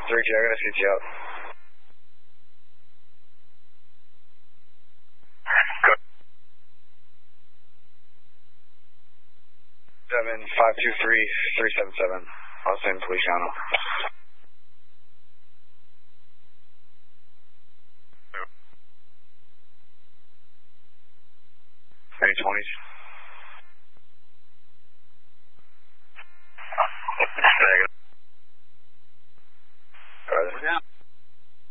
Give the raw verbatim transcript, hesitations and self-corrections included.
three G, I got to C T out. Good. seven five two three three seven seven. Los Angeles Feliciano. Any twenties?